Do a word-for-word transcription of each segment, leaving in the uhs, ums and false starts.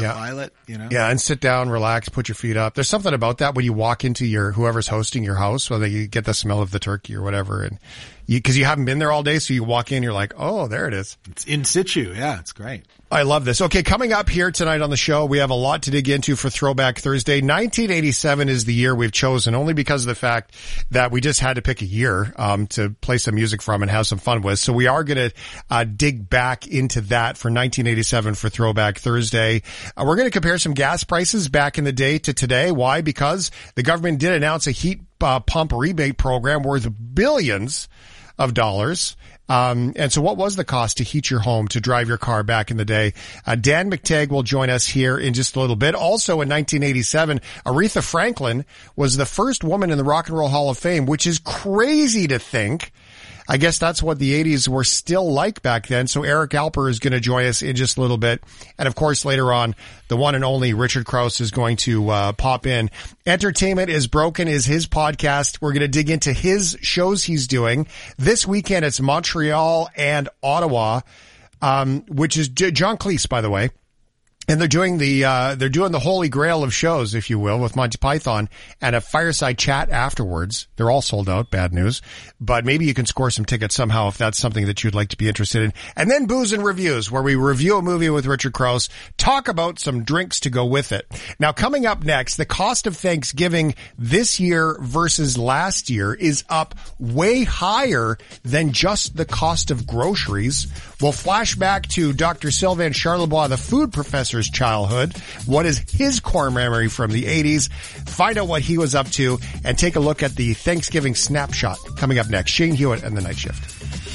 yeah. Violet, you know? Yeah, and sit down, relax, put your feet up. There's something about that when you walk into your, whoever's hosting your house, whether you get the smell of the turkey or whatever, and you, cause you haven't been there all day, so you walk in, you're like, oh, there it is. It's in situ. Yeah, it's great. I love this. Okay, coming up here tonight on the show, we have a lot to dig into for Throwback Thursday. nineteen eighty-seven is the year we've chosen, only because of the fact that we just had to pick a year um to play some music from and have some fun with. So we are going to uh dig back into that for nineteen eighty-seven for Throwback Thursday. Uh, we're going to compare some gas prices back in the day to today. Why? Because the government did announce a heat uh, pump rebate program worth billions of dollars. Um, and so what was the cost to heat your home, to drive your car back in the day? Uh, Dan McTagg will join us here in just a little bit. Also in nineteen eighty-seven, Aretha Franklin was the first woman in the Rock and Roll Hall of Fame, which is crazy to think. I guess that's what the eighties were still like back then. So Eric Alper is going to join us in just a little bit. And of course, later on, the one and only Richard Krause is going to uh pop in. Entertainment is Broken is his podcast. We're going to dig into his shows he's doing. This weekend, it's Montreal and Ottawa, um, which is J- John Cleese, by the way. And they're doing the, uh, they're doing the holy grail of shows, if you will, with Monty Python and a fireside chat afterwards. They're all sold out. Bad news. But maybe you can score some tickets somehow if that's something that you'd like to be interested in. And then Booze and Reviews, where we review a movie with Richard Krause, talk about some drinks to go with it. Now, coming up next, the cost of Thanksgiving this year versus last year is up way higher than just the cost of groceries. We'll flash back to Doctor Sylvain Charlebois, the food professor's childhood. What is his core memory from the eighties? Find out what he was up to and take a look at the Thanksgiving snapshot coming up next. Shane Hewitt and the Night Shift.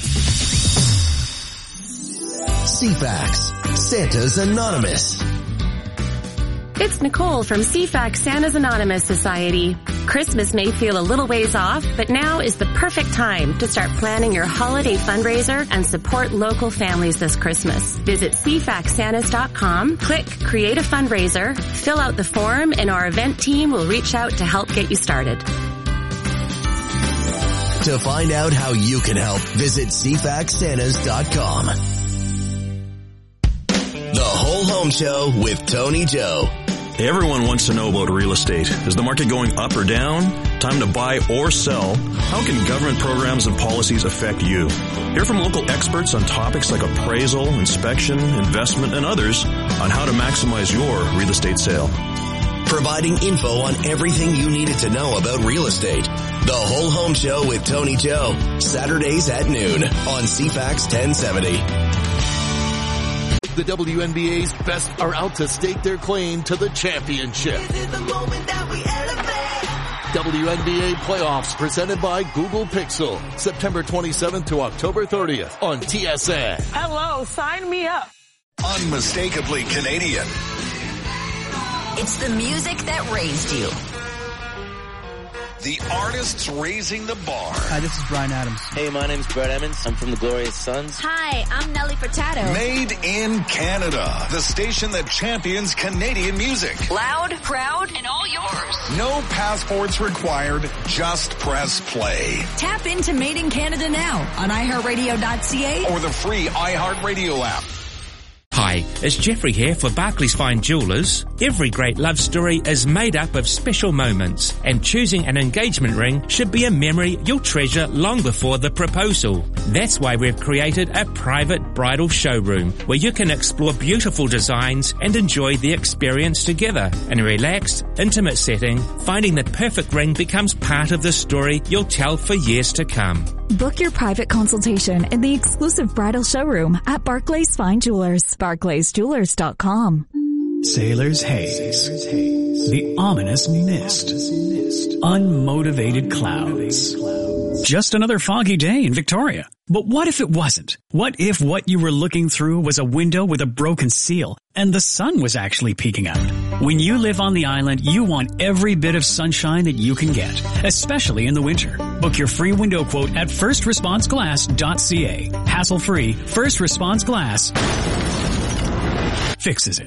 C FAX, Santa's Anonymous. It's Nicole from C FAX Santa's Anonymous Society. Christmas may feel a little ways off, but now is the perfect time to start planning your holiday fundraiser and support local families this Christmas. Visit C fax santas dot com, click Create a Fundraiser, fill out the form, and our event team will reach out to help get you started. To find out how you can help, visit C fax santas dot com. The Whole Home Show with Tony Joe. Everyone wants to know about real estate. Is the market going up or down? Time to buy or sell? How can government programs and policies affect you? Hear from local experts on topics like appraisal, inspection, investment, and others on how to maximize your real estate sale. Providing info on everything you needed to know about real estate. The Whole Home Show with Tony Joe. Saturdays at noon on C FAX ten seventy. The W N B A's best are out to stake their claim to the championship. This is the moment that we elevate. W N B A playoffs presented by Google Pixel. September twenty-seventh to October thirtieth on T S N. Hello, sign me up. Unmistakably Canadian. It's the music that raised you. The artists raising the bar. Hi, this is Bryan Adams. Hey, my name's Brett Emmons. I'm from the Glorious Sons. Hi, I'm Nelly Furtado. Made in Canada. The station that champions Canadian music. Loud, proud, and all yours. No passports required. Just press play. Tap into Made in Canada now on i heart radio dot c a or the free iHeartRadio app. Hi, it's Jeffrey here for Barclays Fine Jewellers. Every great love story is made up of special moments, and choosing an engagement ring should be a memory you'll treasure long before the proposal. That's why we've created a private bridal showroom where you can explore beautiful designs and enjoy the experience together. In a relaxed, intimate setting, finding the perfect ring becomes part of the story you'll tell for years to come. Book your private consultation in the exclusive bridal showroom at Barclays Fine Jewelers. barclays jewelers dot com. Sailor's Haze. The ominous mist. Unmotivated clouds. Just another foggy day in Victoria. But what if it wasn't? What if what you were looking through was a window with a broken seal and the sun was actually peeking out? When you live on the island, you want every bit of sunshine that you can get, especially in the winter. Book your free window quote at first response glass dot c a. Hassle-free, First Response Glass fixes it.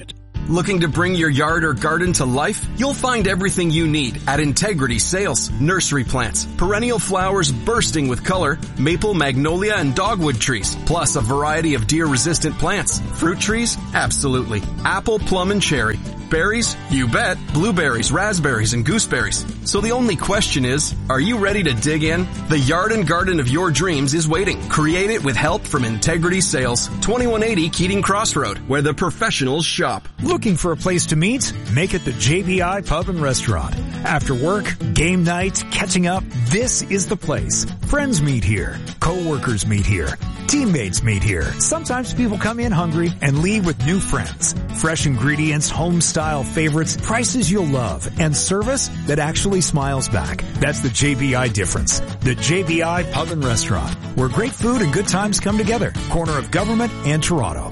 Looking to bring your yard or garden to life? You'll find everything you need at Integrity Sales. Nursery plants, perennial flowers bursting with color, maple, magnolia, and dogwood trees, plus a variety of deer-resistant plants. Fruit trees? Absolutely. Apple, plum, and cherry. Berries? You bet. Blueberries, raspberries, and gooseberries. So the only question is, are you ready to dig in? The yard and garden of your dreams is waiting. Create it with help from Integrity Sales. twenty-one eighty Keating Crossroad, where the professionals shop. Looking for a place to meet? Make it the J B I Pub and Restaurant. After work, game night, catching up, this is the place. Friends meet here. Co-workers meet here. Teammates meet here. Sometimes people come in hungry and leave with new friends. Fresh ingredients, home-style favorites, prices you'll love, and service that actually smiles back. That's the J B I difference. The J B I Pub and Restaurant, where great food and good times come together. Corner of Government and Toronto.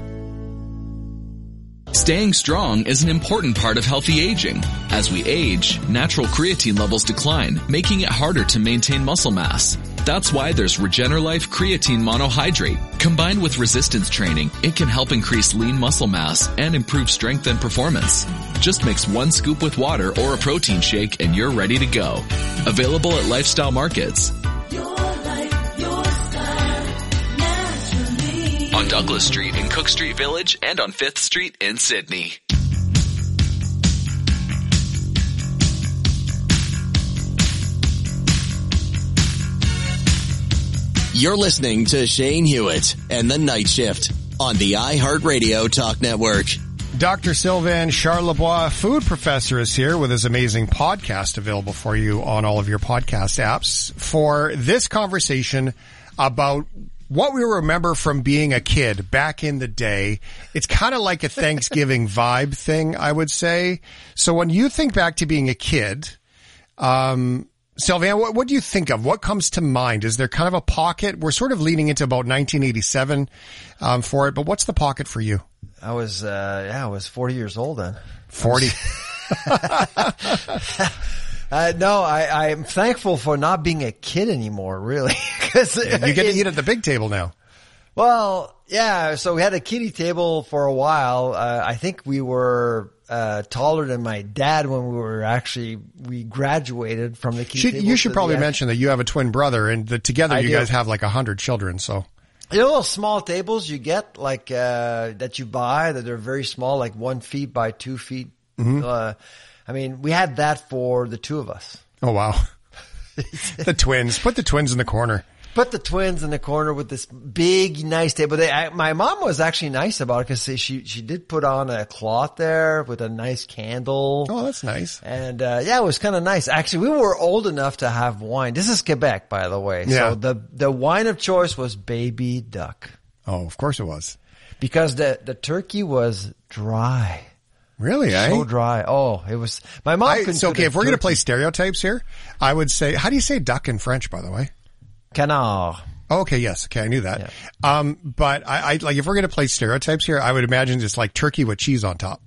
Staying strong is an important part of healthy aging. As we age, natural creatine levels decline, making it harder to maintain muscle mass. That's why there's RegenerLife Creatine Monohydrate. Combined with resistance training, it can help increase lean muscle mass and improve strength and performance. Just mix one scoop with water or a protein shake and you're ready to go. Available at Lifestyle Markets. On Douglas Street in Cook Street Village and on fifth Street in Sydney. You're listening to Shane Hewitt and the Night Shift on the iHeartRadio Talk Network. Doctor Sylvain Charlebois, food professor, is here with his amazing podcast available for you on all of your podcast apps for this conversation about what we remember from being a kid back in the day. It's kind of like a Thanksgiving vibe thing, I would say. So when you think back to being a kid, um, Sylvain, what, what do you think of? What comes to mind? Is there kind of a pocket? We're sort of leaning into about nineteen eighty-seven um, for it, but what's the pocket for you? I was, uh, yeah, I was forty years old then. forty Uh, no, I, I'm thankful for not being a kid anymore, really. Cause you get to eat at the big table now. Well, yeah, so we had a kiddie table for a while. Uh, I think we were uh taller than my dad when we were actually, we graduated from the kiddie should, table. You should probably mention that you have a twin brother and that together I you do. guys have like a hundred children, so. You know those small tables you get, like, uh, that you buy, that are very small, like one feet by two feet? Mm-hmm. Uh, I mean, we had that for the two of us. Oh, wow. The twins. Put the twins in the corner. Put the twins in the corner with this big, nice table. They, I, my mom was actually nice about it because she, she did put on a cloth there with a nice candle. Oh, that's nice. And, uh, yeah, it was kind of nice. Actually, we were old enough to have wine. This is Quebec, by the way. Yeah. So the, the wine of choice was Baby Duck. Oh, of course it was. Because the, the turkey was dry. Really, eh? So dry. Oh, it was, my mom I, couldn't so, okay, if we're going to play turkey. stereotypes here, I would say, how do you say duck in French, by the way? Canard. Oh, okay, yes. Okay, I knew that. Yeah. Um, but I, I, like, if we're going to play stereotypes here, I would imagine just like turkey with cheese on top.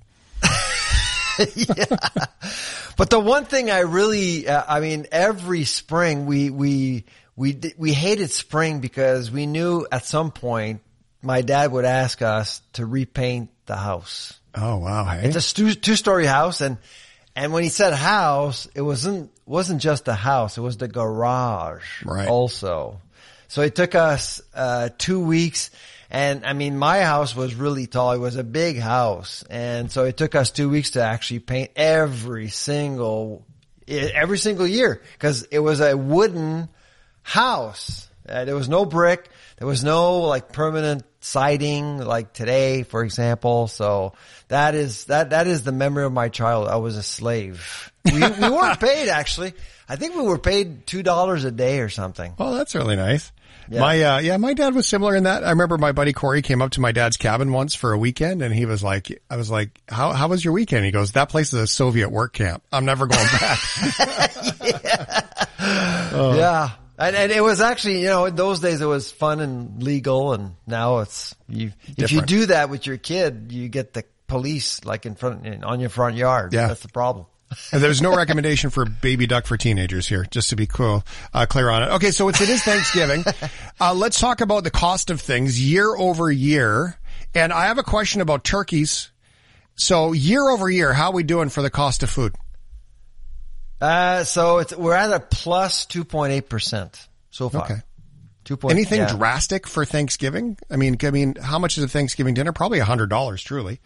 Yeah. But the one thing I really, uh, I mean, every spring we, we, we, we hated spring because we knew at some point my dad would ask us to repaint the house. Oh, wow. Hey? It's a stu- two-story house. And, and when he said house, it wasn't, wasn't just the house. It was the garage right. also. So it took us, uh, two weeks. And I mean, my house was really tall. It was a big house. And so it took us two weeks to actually paint every single, every single year because it was a wooden house. Uh, there was no brick. There was no like permanent siding like today, for example. So that is, that, that is the memory of my childhood. I was a slave. We, we weren't paid actually. I think we were paid two dollars a day or something. Oh, that's really nice. Yeah. My, uh, yeah, my dad was similar in that. I remember my buddy Corey came up to my dad's cabin once for a weekend and he was like, I was like, how, how was your weekend? He goes, that place is a Soviet work camp. I'm never going back. Yeah. Oh. Yeah. And, and it was actually, you know, in those days it was fun and legal, and now it's, you, if you do that with your kid, you get the police like in front, in, on your front yard. Yeah. That's the problem. And there's no recommendation for Baby Duck for teenagers here, just to be cool, uh, clear on it. Okay, so it's, it is Thanksgiving. Uh, let's talk about the cost of things year over year. And I have a question about turkeys So year over year, how are we doing for the cost of food? Uh, so it's, we're at a plus two point eight percent so far. Okay. Two point, Anything yeah. drastic for Thanksgiving? I mean, I mean, how much is a Thanksgiving dinner? Probably a hundred dollars, truly.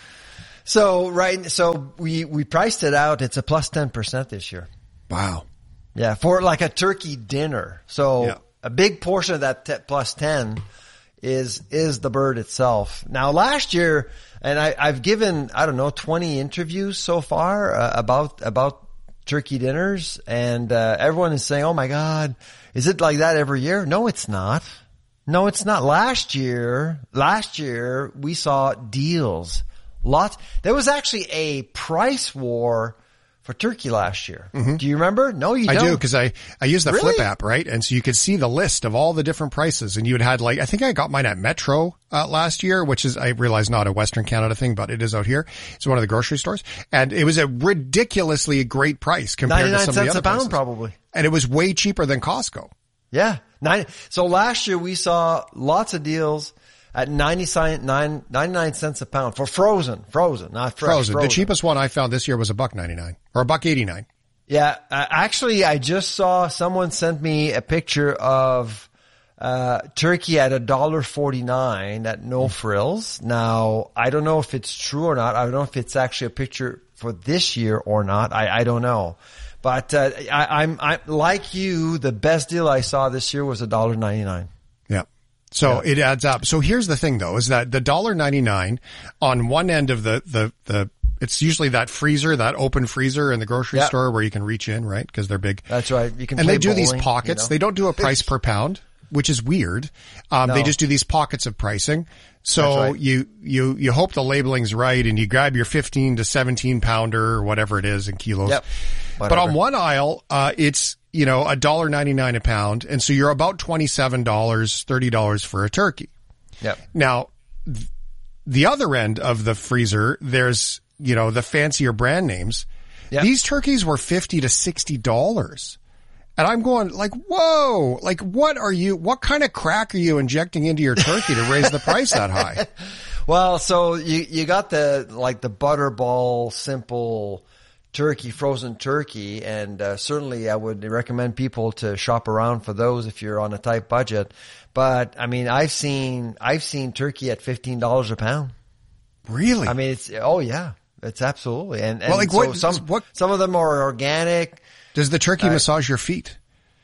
So, right, so we, we priced it out. It's a plus ten percent this year. Wow. Yeah, for like a turkey dinner. So Yeah. a big portion of that t- plus ten is, is the bird itself. Now last year, and I, I've given, I don't know, twenty interviews so far uh, about, about turkey dinners, and uh, everyone is saying, oh my God, is it like that every year? No, it's not. No, it's not. Last year, last year we saw deals. Lots. There was actually a price war for turkey last year. Mm-hmm. Do you remember? No, you I don't. do, because I, I use the Really? Flip app, right? And so you could see the list of all the different prices, and you had had like, I think I got mine at Metro uh, last year, which is, I realize, not a Western Canada thing, but it is out here. It's one of the grocery stores. And it was a ridiculously great price compared to some of the ninety-nine cents other a pound, places. probably. And it was way cheaper than Costco. Yeah. Nine, so last year we saw lots of deals at ninety-nine, ninety-nine cents a pound for frozen, frozen, not fresh. Frozen. Frozen. The cheapest one I found this year was a buck ninety-nine or a buck eighty-nine. Yeah. Uh, actually, I just saw someone sent me a picture of uh turkey at a dollar forty-nine at No Frills. Now, I don't know if it's true or not. I don't know if it's actually a picture for this year or not. I, I don't know. But uh, I, I'm I, like you. The best deal I saw this year was a dollar ninety-nine. Yeah. So Yeah. it adds up. So here's the thing though, is that the one dollar ninety-nine on one end of the, the, the, it's usually that freezer, that open freezer in the grocery Yeah. store where you can reach in, right? Because they're big. That's right. You can And play they do these bowling, pockets. you know? They don't do a price per pound, which is weird. Um, No. they just do these pockets of pricing. So That's right. you, you, you hope the labeling's right and you grab your fifteen to seventeen pounder or whatever it is in kilos. Yep. But Whatever. on one aisle, uh, it's, you know, a dollar ninety-nine a pound. And so you're about twenty-seven dollars, thirty dollars for a turkey. Yep. Now, th- the other end of the freezer, there's, you know, the fancier brand names. Yep. These turkeys were fifty to sixty dollars. And I'm going like, whoa, like what are you, what kind of crack are you injecting into your turkey to raise the price that high? Well, so you, you got the, like the Butterball simple turkey, frozen turkey. And, uh, certainly I would recommend people to shop around for those if you're on a tight budget. But I mean, I've seen, I've seen turkey at fifteen dollars a pound. Really? I mean, it's, oh yeah, it's absolutely. And, and Well, like so what- some, what- some of them are organic. Does the turkey Uh, massage your feet?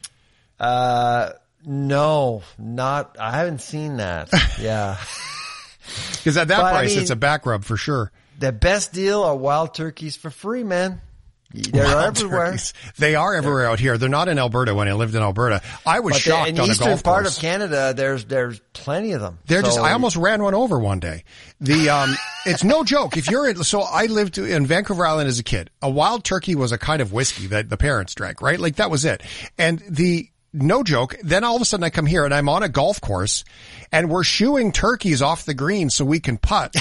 Uh, no, not, I haven't seen that. Yeah. Because at that But, I price, mean- it's a back rub for sure. The best deal are wild turkeys for free, man. They're Wild everywhere. turkeys. They are everywhere out here. They're not in Alberta. When I lived in Alberta, I was But shocked in the on a eastern golf part course. of Canada, there's there's plenty of them. They're So- just, I almost ran one over one day. The, um, it's no joke. If you're in, so I lived in Vancouver Island as a kid. A wild turkey was a kind of whiskey that the parents drank, right? Like that was it. And the, no joke. Then all of a sudden I come here and I'm on a golf course and we're shooing turkeys off the green so we can putt.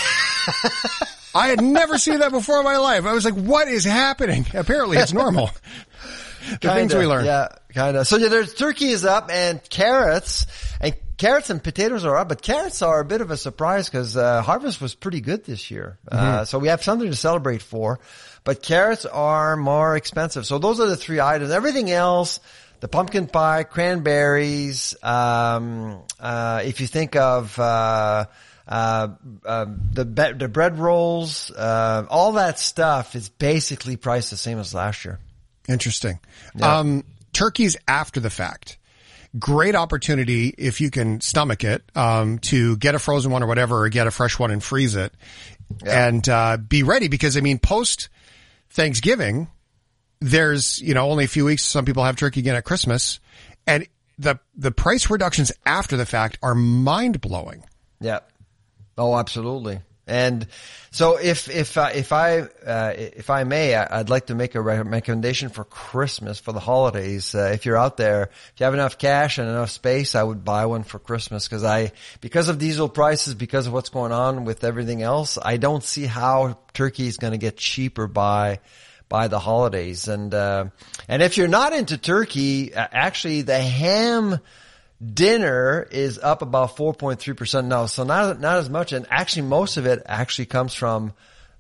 I had never seen that before in my life. I was like, what is happening? Apparently it's normal. The Kinda, things we learn. Yeah, kind of. So yeah, there's turkey is up and carrots and carrots and potatoes are up, but carrots are a bit of a surprise because uh, harvest was pretty good this year. Uh, Mm-hmm. so we have something to celebrate for, but carrots are more expensive. So those are the three items. Everything else, the pumpkin pie, cranberries, um, uh, if you think of, uh, uh, uh, the, be- the bread rolls, uh, all that stuff is basically priced the same as last year. Interesting. Yeah. Um, turkeys after the fact. Great opportunity if you can stomach it, um, to get a frozen one or whatever, or get a fresh one and freeze it Yeah. and, uh, be ready because I mean, post Thanksgiving, there's, you know, only a few weeks. Some people have turkey again at Christmas and the, the price reductions after the fact are mind blowing. Yeah. Oh, absolutely. And so if, if, uh, if I, uh, if I may, I- I'd like to make a recommendation for Christmas, for the holidays. Uh, if you're out there, if you have enough cash and enough space, I would buy one for Christmas because I, because of diesel prices, because of what's going on with everything else, I don't see how turkey is going to get cheaper by, by the holidays. And, uh, and if you're not into turkey, uh, actually the ham dinner is up about four point three percent now. So not, not as much. And actually most of it actually comes from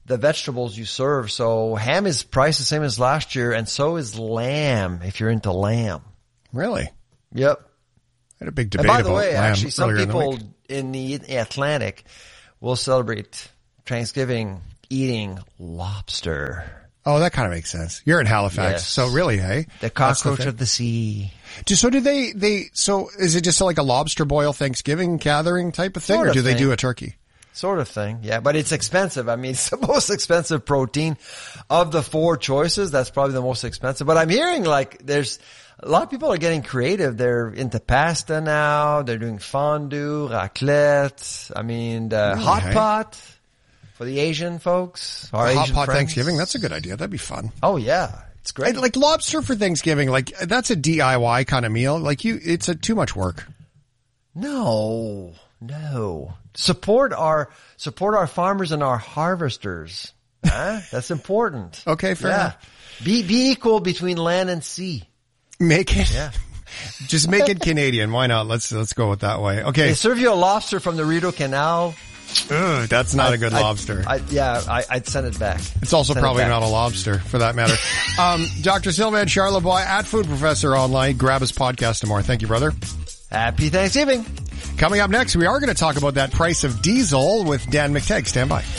the vegetables you serve. So ham is priced the same as last year, and so is lamb if you're into lamb. Really? Yep. I had a big debate and by about the way, lamb actually, some people in the, in the Atlantic will celebrate Thanksgiving eating lobster. Oh, that kind of makes sense. You're in Halifax, Yes. so really, hey? The cockroach of the sea. So do they, they, so is it just like a lobster boil Thanksgiving gathering type of thing, Sort or of do they thing. do a turkey? Sort of thing, yeah. But it's expensive. I mean, it's the most expensive protein of the four choices. That's probably the most expensive. But I'm hearing like there's a lot of people are getting creative. They're into pasta now. They're doing fondue, raclette. I mean, the Really, hot hey? pot for the Asian folks. Our A hot Asian pot friends. Thanksgiving, that's a good idea. That'd be fun. Oh yeah, it's great. Like lobster for Thanksgiving, like that's a D I Y kind of meal. Like you, it's a too much work. No, no. Support our support our farmers and our harvesters. Huh? That's important. Okay, fair yeah. enough. Be be equal between land and sea. Make it, Yeah. just make it Canadian. Why not? Let's let's go with that way. Okay, They serve you a lobster from the Rideau Canal. Ugh, that's not I- a good I- lobster. I, yeah, I, I'd send it back. It's also Send it probably back. not a lobster, for that matter. um, Doctor Sylvain Charlebois at Food Professor online. Grab his podcast tomorrow. Thank you, brother. Happy Thanksgiving. Coming up next, we are going to talk about that price of diesel with Dan McTagg. Stand by.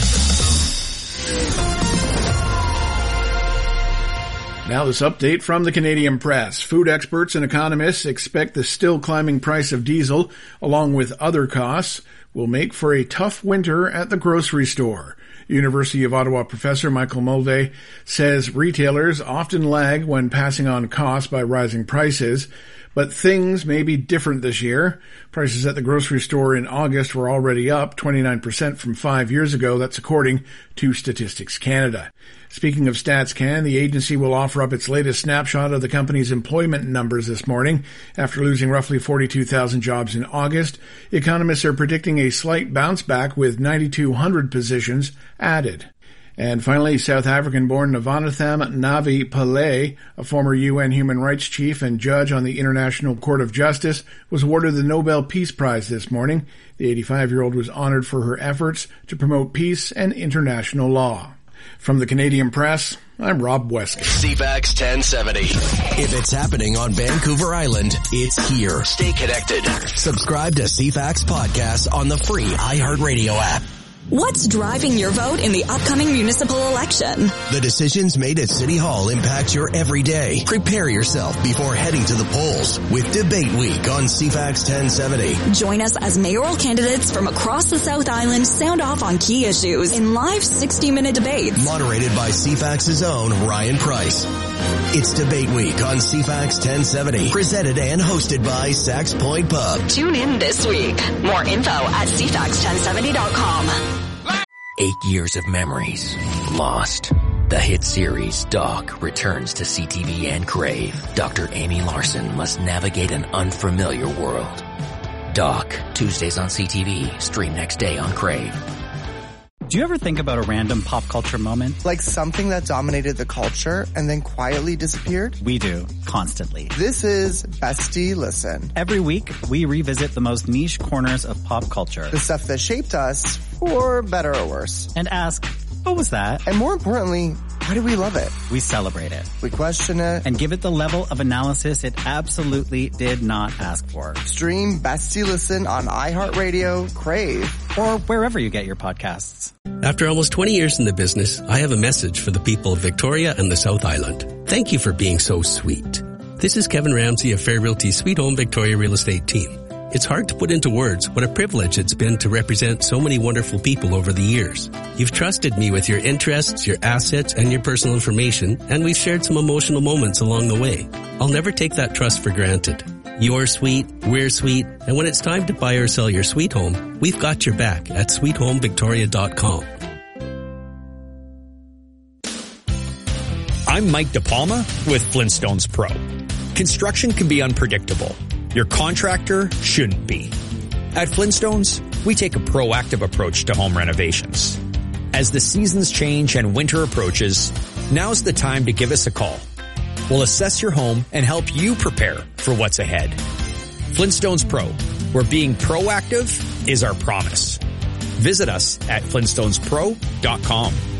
Now this update from the Canadian press. Food experts and economists expect the still climbing price of diesel, along with other costs, will make for a tough winter at the grocery store. University of Ottawa professor Michael Mulvey says retailers often lag when passing on costs by rising prices, but things may be different this year. Prices at the grocery store in August were already up twenty-nine percent from five years ago. That's according to Statistics Canada. Speaking of StatsCan, the agency will offer up its latest snapshot of the company's employment numbers this morning. After losing roughly forty-two thousand jobs in August, economists are predicting a slight bounce back with nine thousand two hundred positions added. And finally, South African-born Navanathan Navi Pillay, a former U N human rights chief and judge on the International Court of Justice, was awarded the Nobel Peace Prize this morning. The eighty-five-year-old was honored for her efforts to promote peace and international law. From the Canadian press, I'm Rob Wesky. C FAX ten seventy. If it's happening on Vancouver Island, it's here. Stay connected. Subscribe to C FAX Podcast on the free iHeartRadio app. What's driving your vote in the upcoming municipal election? The decisions made at City Hall impact your everyday. Prepare yourself before heading to the polls with Debate Week on C FAX ten seventy. Join us as mayoral candidates from across the South Island sound off on key issues in live sixty-minute debates. Moderated by C FAX's own Ryan Price. It's Debate Week on C FAX ten seventy. Presented and hosted by Sax Point Pub. Tune in this week. More info at c fax ten seventy dot com. Eight years of memories lost. The hit series Doc returns to C T V and Crave. Doctor Amy Larson must navigate an unfamiliar world. Doc, Tuesdays on C T V, stream next day on Crave. Do you ever think about a random pop culture moment? Like something that dominated the culture and then quietly disappeared? We do, constantly. This is Bestie Listen. Every week, we revisit the most niche corners of pop culture. The stuff that shaped us, for better or worse. And ask, what was that? And more importantly, why do we love it? We celebrate it. We question it. And give it the level of analysis it absolutely did not ask for. Stream Bestie Listen on iHeartRadio, Crave, or wherever you get your podcasts. After almost twenty years in the business, I have a message for the people of Victoria and the South Island. Thank you for being so sweet. This is Kevin Ramsey of Fair Realty's Sweet Home Victoria Real Estate team. It's hard to put into words what a privilege it's been to represent so many wonderful people over the years. You've trusted me with your interests, your assets, and your personal information, and we've shared some emotional moments along the way. I'll never take that trust for granted. You're sweet, we're sweet, and when it's time to buy or sell your sweet home, we've got your back at sweet home victoria dot com. I'm Mike DePalma with Flintstones Pro. Construction can be unpredictable. Your contractor shouldn't be. At Flintstones, we take a proactive approach to home renovations. As the seasons change and winter approaches, now's the time to give us a call. We'll assess your home and help you prepare for what's ahead. Flintstones Pro, where being proactive is our promise. Visit us at flintstones pro dot com.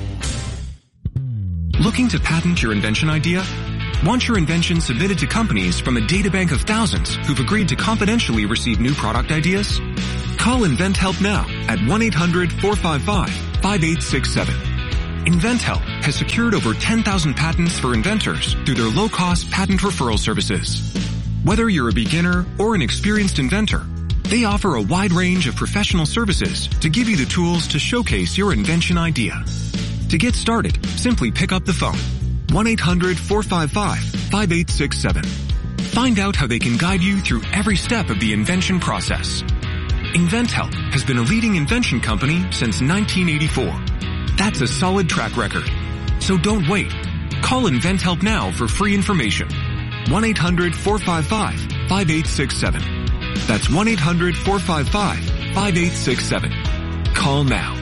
Looking to patent your invention idea? Want your invention submitted to companies from a databank of thousands who've agreed to confidentially receive new product ideas? Call InventHelp now at one eight hundred four five five five eight six seven. InventHelp has secured over ten thousand patents for inventors through their low-cost patent referral services. Whether you're a beginner or an experienced inventor, they offer a wide range of professional services to give you the tools to showcase your invention idea. To get started, simply pick up the phone. one eight hundred four five five five eight six seven. Find out how they can guide you through every step of the invention process. InventHelp has been a leading invention company since nineteen eighty-four. That's a solid track record. So don't wait. Call InventHelp now for free information. one eight hundred four five five five eight six seven. That's one eight hundred four five five five eight six seven. Call now.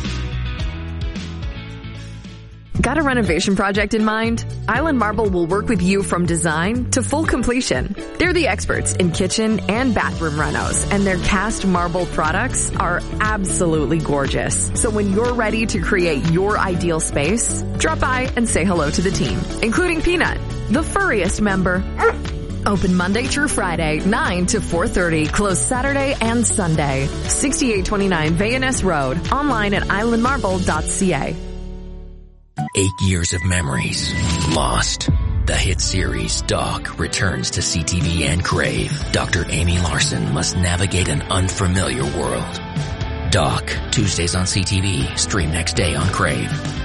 Got a renovation project in mind? Island Marble will work with you from design to full completion. They're the experts in kitchen and bathroom renos, and their cast marble products are absolutely gorgeous. So when you're ready to create your ideal space, drop by and say hello to the team, including Peanut, the furriest member. Open Monday through Friday, nine to four thirty. Closed Saturday and Sunday. sixty-eight twenty-nine Vayaness Road. Online at island marble dot c a. Eight years of memories lost. The hit series Doc returns to C T V and Crave. Doctor Amy Larson must navigate an unfamiliar world. Doc, Tuesdays on C T V, stream next day on Crave.